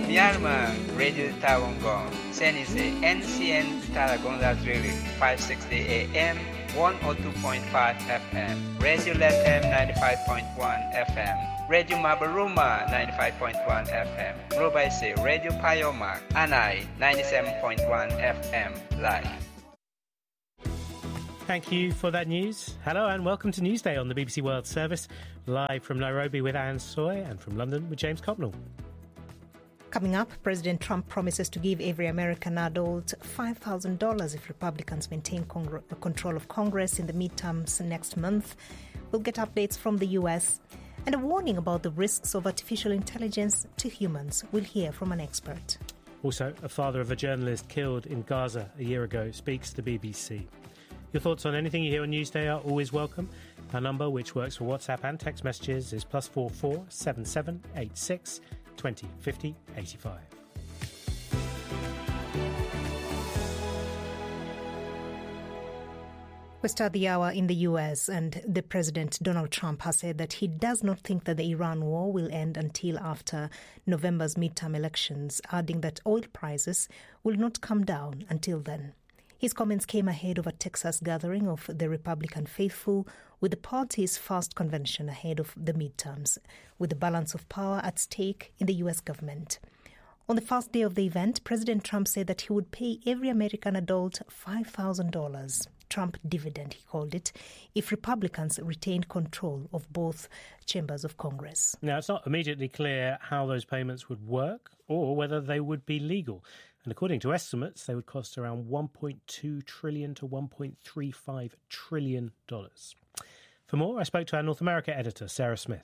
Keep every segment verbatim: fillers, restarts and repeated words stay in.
Myanmar, Radio Tawangong, Senise, N C N Talagonda Drilling, five sixty A M, one oh two point five F M, Radio Let M ninety-five point one F M, Radio Mabaruma ninety-five point one F M, Robaise, Radio Payoma, Anai ninety-seven point one F M, live. Thank you for that news. Hello and welcome to Newsday on the B B C World Service, live from Nairobi with Anne Soy and from London with James Copnell. Coming up, President Trump promises to give every American adult five thousand dollars if Republicans maintain Congre- control of Congress in the midterms next month. We'll get updates from the U S and a warning about the risks of artificial intelligence to humans. We'll hear from an expert. Also, a father of a journalist killed in Gaza a year ago speaks to B B C. Your thoughts on anything you hear on Newsday are always welcome. Our number, which works for WhatsApp and text messages, is plus four four seven seven eight six twenty fifty eighty-five. We start the hour in the U S, and the President Donald Trump has said that he does not think that the Iran war will end until after November's midterm elections, adding that oil prices will not come down until then. His comments came ahead of a Texas gathering of the Republican faithful with the party's first convention ahead of the midterms, with the balance of power at stake in the U S government. On the first day of the event, President Trump said that he would pay every American adult five thousand dollars. Trump dividend, he called it, if Republicans retained control of both chambers of Congress. Now, it's not immediately clear how those payments would work or whether they would be legal. And according to estimates, they would cost around one point two trillion dollars to one point three five trillion dollars. For more, I spoke to our North America editor, Sarah Smith.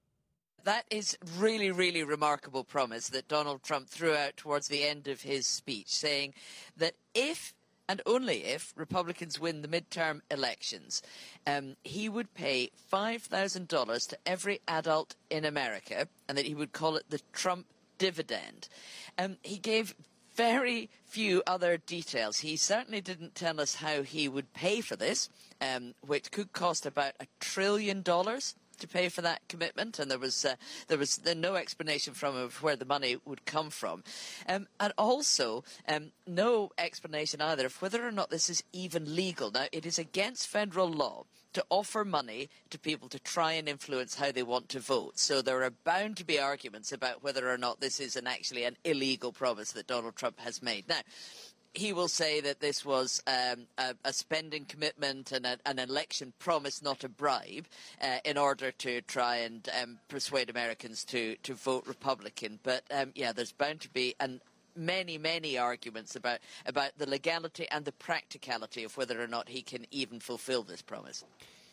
That is really, really remarkable promise that Donald Trump threw out towards the end of his speech, saying that if and only if Republicans win the midterm elections, um, he would pay five thousand dollars to every adult in America, and that he would call it the Trump dividend. Um, he gave very few other details. He certainly didn't tell us how he would pay for this, um, which could cost about a trillion dollars to pay for that commitment, and there was uh, there was there no explanation from him of where the money would come from, um, and also um, no explanation either of whether or not this is even legal. Now, it is against federal law to offer money to people to try and influence how they want to vote. So there are bound to be arguments about whether or not this is an actually an illegal promise that Donald Trump has made. Now, he will say that this was um, a, a spending commitment and a, an election promise, not a bribe, uh, in order to try and um, persuade Americans to, to vote Republican. But, um, yeah, there's bound to be an many, many arguments about, about the legality and the practicality of whether or not he can even fulfill this promise.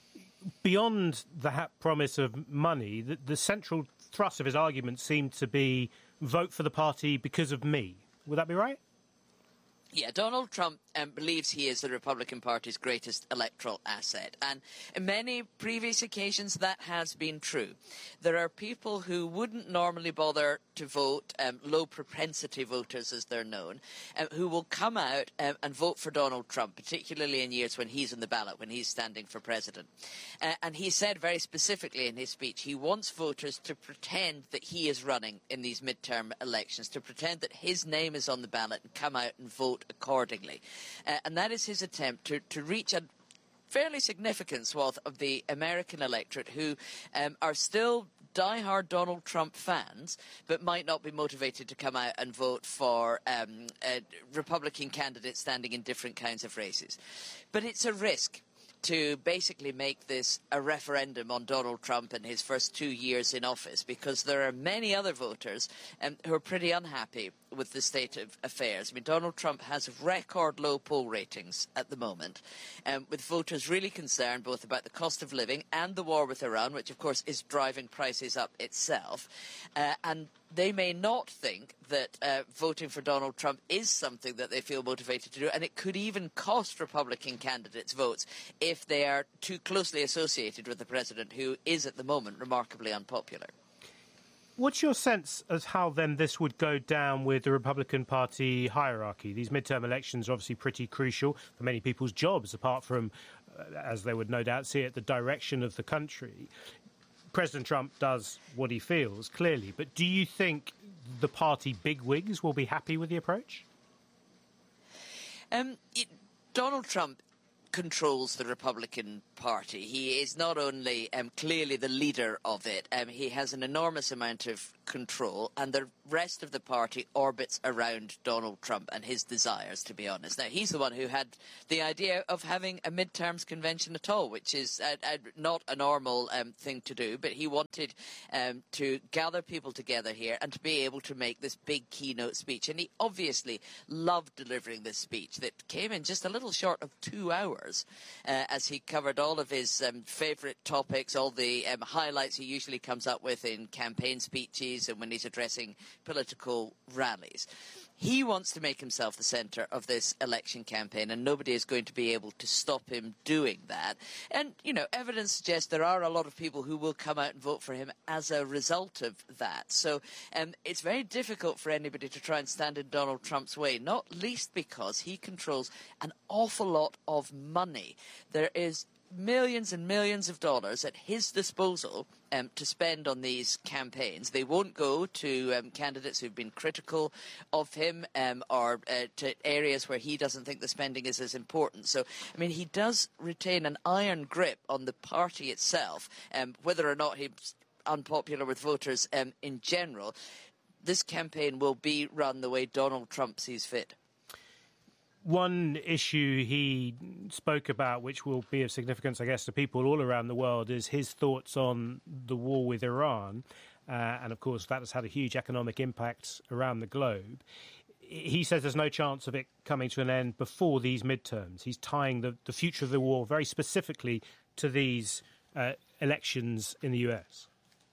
Beyond the ha- promise of money, the, the central thrust of his argument seemed to be vote for the party because of me. Would that be right? Yeah, Donald Trump um, believes he is the Republican Party's greatest electoral asset. And in many previous occasions, that has been true. There are people who wouldn't normally bother to vote, um, low-propensity voters as they're known, um, who will come out um, and vote for Donald Trump, particularly in years when he's on the ballot, when he's standing for president. Uh, and he said very specifically in his speech, he wants voters to pretend that he is running in these midterm elections, to pretend that his name is on the ballot and come out and vote accordingly. Uh, and that is his attempt to, to reach a fairly significant swath of the American electorate who um, are still diehard Donald Trump fans, but might not be motivated to come out and vote for um, uh, Republican candidates standing in different kinds of races. But it's a risk to basically make this a referendum on Donald Trump in his first two years in office, because there are many other voters um, who are pretty unhappy with the state of affairs. I mean, Donald Trump has record low poll ratings at the moment, um, with voters really concerned both about the cost of living and the war with Iran, which of course is driving prices up itself. Uh, and they may not think that uh, voting for Donald Trump is something that they feel motivated to do, and it could even cost Republican candidates votes if they are too closely associated with the president, who is at the moment remarkably unpopular. What's your sense of how then this would go down with the Republican Party hierarchy? These midterm elections are obviously pretty crucial for many people's jobs, apart from, uh, as they would no doubt see it, the direction of the country. President Trump does what he feels, clearly. But do you think the party bigwigs will be happy with the approach? Um, it, Donald Trump controls the Republican Party. He is not only um, clearly the leader of it, um, he has an enormous amount of control, and the rest of the party orbits around Donald Trump and his desires, to be honest. Now, he's the one who had the idea of having a midterms convention at all, which is uh, uh, not a normal um, thing to do, but he wanted um, to gather people together here and to be able to make this big keynote speech. And he obviously loved delivering this speech that came in just a little short of two hours uh, as he covered all of his um, favourite topics, all the um, highlights he usually comes up with in campaign speeches and when he's addressing political rallies. He wants to make himself the centre of this election campaign, and nobody is going to be able to stop him doing that. And, you know, evidence suggests there are a lot of people who will come out and vote for him as a result of that. So um, it's very difficult for anybody to try and stand in Donald Trump's way, not least because he controls an awful lot of money. There is millions and millions of dollars at his disposal um, to spend on these campaigns. They won't go to um, candidates who've been critical of him um, or uh, to areas where he doesn't think the spending is as important. So, I mean, he does retain an iron grip on the party itself, um, whether or not he's unpopular with voters um, in general. This campaign will be run the way Donald Trump sees fit. One issue he spoke about, which will be of significance, I guess, to people all around the world, is his thoughts on the war with Iran. Uh, and, of course, that has had a huge economic impact around the globe. He says there's no chance of it coming to an end before these midterms. He's tying the, the future of the war very specifically to these uh, elections in the U S.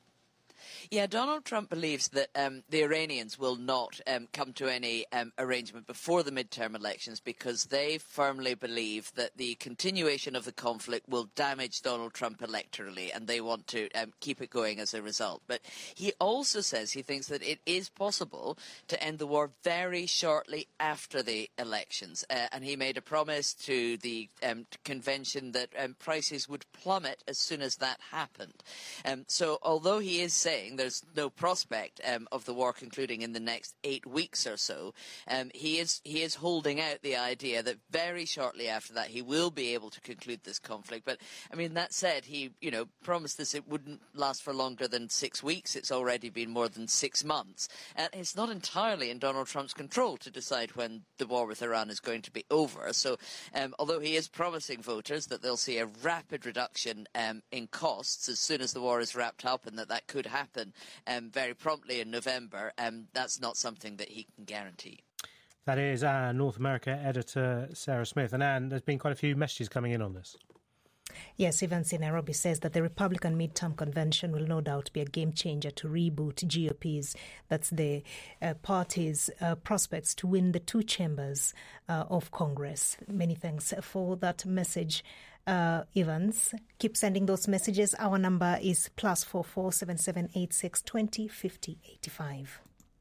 Yeah, Donald Trump believes that um, the Iranians will not um, come to any um, arrangement before the midterm elections because they firmly believe that the continuation of the conflict will damage Donald Trump electorally, and they want to um, keep it going as a result. But he also says he thinks that it is possible to end the war very shortly after the elections. Uh, and he made a promise to the um, convention that um, prices would plummet as soon as that happened. Um, so although he is saying there's no prospect um, of the war concluding in the next eight weeks or so, um, he is he is holding out the idea that very shortly after that he will be able to conclude this conflict. But I mean, that said, he you know promised us it wouldn't last for longer than six weeks. It's already been more than six months, and it's not entirely in Donald Trump's control to decide when the war with Iran is going to be over. So, um, although he is promising voters that they'll see a rapid reduction um, in costs as soon as the war is wrapped up, and that that could happen Um, very promptly in November, um, that's not something that he can guarantee. That is our North America editor, Sarah Smith. And Anne, there's been quite a few messages coming in on this. Yes, Evans in Nairobi says that the Republican midterm convention will no doubt be a game changer to reboot G O P's, that's the uh, party's uh, prospects to win the two chambers uh, of Congress. Many thanks for that message. Uh, Evans, keep sending those messages. Our number is plus four four seven seven eight six twenty fifty eighty five.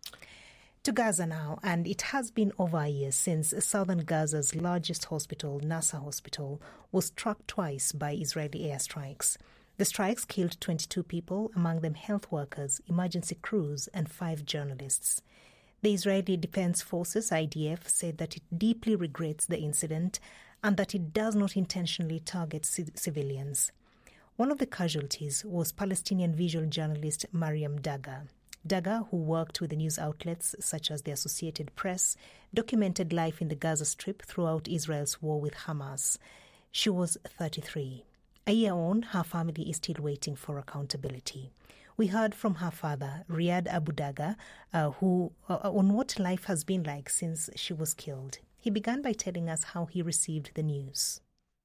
To Gaza now, and it has been over a year since southern Gaza's largest hospital, Nasser Hospital, was struck twice by Israeli airstrikes. The strikes killed twenty-two people, among them health workers, emergency crews, and five journalists. The Israeli Defense Forces, I D F, said that it deeply regrets the incident and that it does not intentionally target c- civilians. One of the casualties was Palestinian visual journalist Mariam Daga. Daga, who worked with the news outlets such as the Associated Press, documented life in the Gaza Strip throughout Israel's war with Hamas. She was thirty-three. A year on, her family is still waiting for accountability. We heard from her father, Riyad Abu Daga, uh, who uh, on what life has been like since she was killed. He began by telling us how he received the news.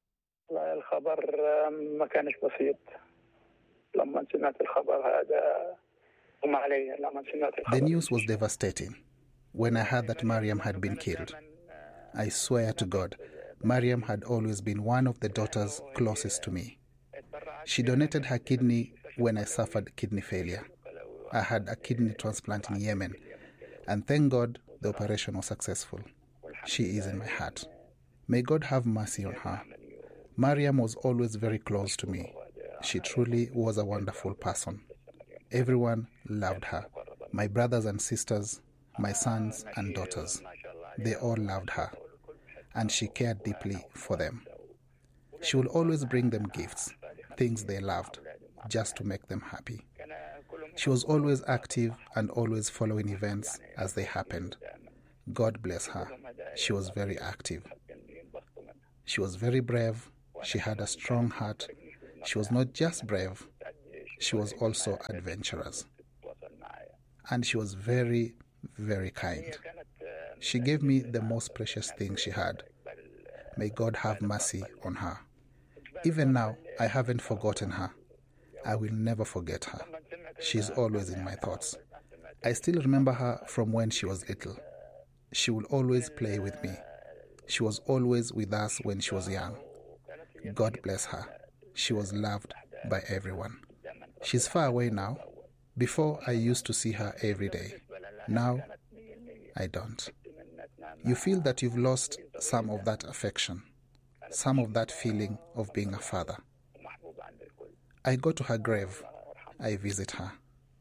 The news was devastating. When I heard that Mariam had been killed, I swear to God, Mariam had always been one of the daughters closest to me. She donated her kidney when I suffered kidney failure. I had a kidney transplant in Yemen, and thank God the operation was successful. She is in my heart. May God have mercy on her. Mariam was always very close to me. She truly was a wonderful person. Everyone loved her. My brothers and sisters, my sons and daughters, they all loved her, and she cared deeply for them. She would always bring them gifts, things they loved, just to make them happy. She was always active and always following events as they happened. God bless her. She was very active. She was very brave. She had a strong heart. She was not just brave, she was also adventurous. And she was very, very kind. She gave me the most precious thing she had. May God have mercy on her. Even now, I haven't forgotten her. I will never forget her. She's always in my thoughts. I still remember her from when she was little. She would always play with me. She was always with us when she was young. God bless her. She was loved by everyone. She's far away now. Before, I used to see her every day. Now, I don't. You feel that you've lost some of that affection, some of that feeling of being a father. I go to her grave. I visit her.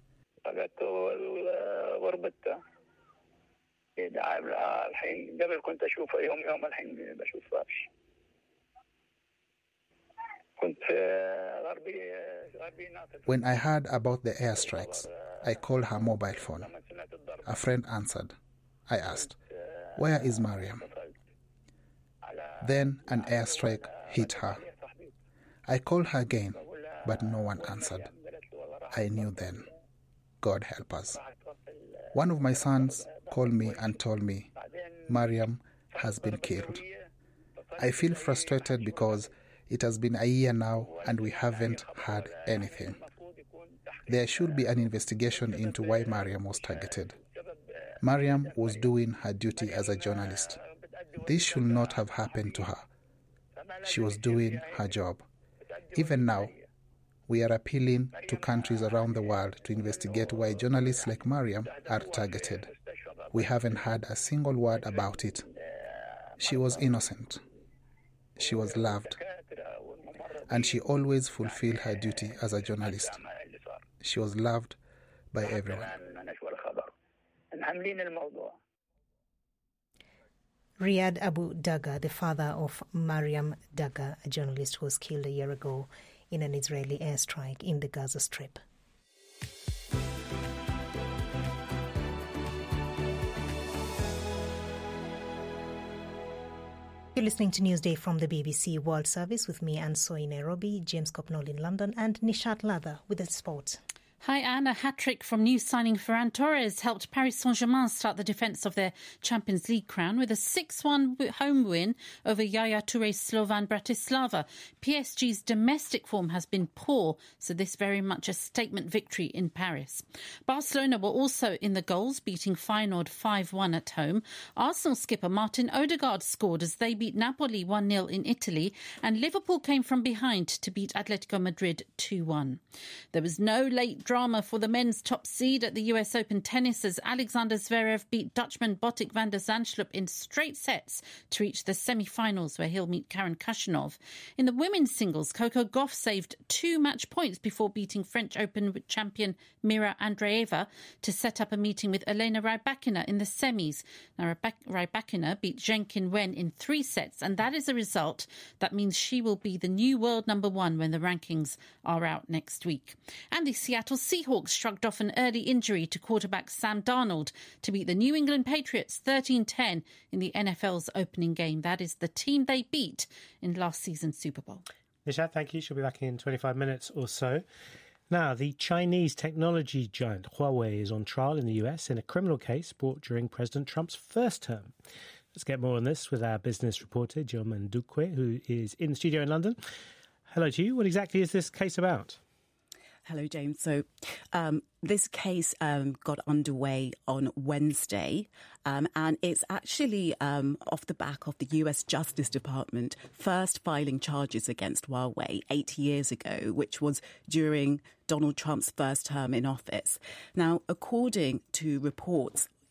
When I heard about the airstrikes, I called her mobile phone. A friend answered. I asked, "Where is Mariam?" Then an airstrike hit her. I called her again, but no one answered. I knew then. God help us. One of my sons called me and told me, "Mariam has been killed." I feel frustrated because it has been a year now and we haven't heard anything. There should be an investigation into why Mariam was targeted. Mariam was doing her duty as a journalist. This should not have happened to her. She was doing her job. Even now, we are appealing to countries around the world to investigate why journalists like Mariam are targeted. We haven't heard a single word about it. She was innocent. She was loved. And she always fulfilled her duty as a journalist. She was loved by everyone. Riyad Abu Daga, the father of Mariam Daga, a journalist who was killed a year ago in an Israeli airstrike in the Gaza Strip. You're listening to Newsday from the B B C World Service with me, Anne Soy, in Nairobi, James Copnall in London, and Nishat Lather with the sport. Hi, Anne. A hat-trick from new signing Ferran Torres helped Paris Saint-Germain start the defence of their Champions League crown with a six one home win over Yaya Touré's Slovan Bratislava. P S G's domestic form has been poor, so this very much a statement victory in Paris. Barcelona were also in the goals, beating Feyenoord five one at home. Arsenal skipper Martin Odegaard scored as they beat Napoli one nil in Italy, and Liverpool came from behind to beat Atletico Madrid two one. There was no late drama for the men's top seed at the U S Open tennis as Alexander Zverev beat Dutchman Botic van der Zandschulp in straight sets to reach the semi-finals where he'll meet Karen Khachanov. In the women's singles, Coco Gauff saved two match points before beating French Open champion Mira Andreeva to set up a meeting with Elena Rybakina in the semis. Now, Rybakina beat Zheng Qinwen in three sets, and that is a result that means she will be the new world number one when the rankings are out next week. And the Seattle Seahawks shrugged off an early injury to quarterback Sam Darnold to beat the New England Patriots thirteen ten in the N F L's opening game. That is the team they beat in last season's Super Bowl. Nishat, thank you. She'll be back in twenty-five minutes or so. Now, the Chinese technology giant Huawei is on trial in the U S in a criminal case brought during President Trump's first term. Let's get more on this with our business reporter, German Dukwe, who is in the studio in London. Hello to you. What exactly is this case about? Hello, James. So um, this case um, got underway on Wednesday, um, and it's actually um, off the back of the U S Justice Department first filing charges against Huawei eight years ago, which was during Donald Trump's first term in office. Now, according to reports in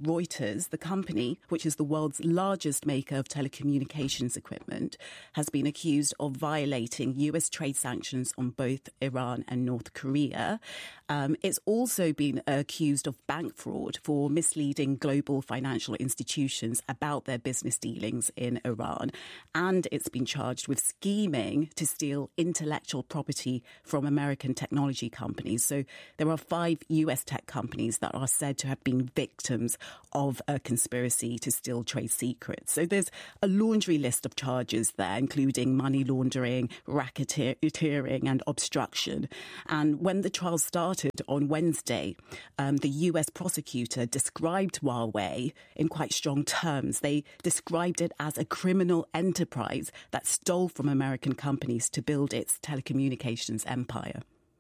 Reuters, the company, which is the world's largest maker of telecommunications equipment, has been accused of violating U S trade sanctions on both Iran and North Korea. Um, it's also been accused of bank fraud for misleading global financial institutions about their business dealings in Iran. And it's been charged with scheming to steal intellectual property from American technology companies. So there are five U S tech companies that are said to have been victims of a conspiracy to steal trade secrets. So there's a laundry list of charges there, including money laundering, racketeering and obstruction. And when the trial started on Wednesday, um, the U S prosecutor described Huawei in quite strong terms. They described it as a criminal enterprise that stole from American companies to build its telecommunications empire.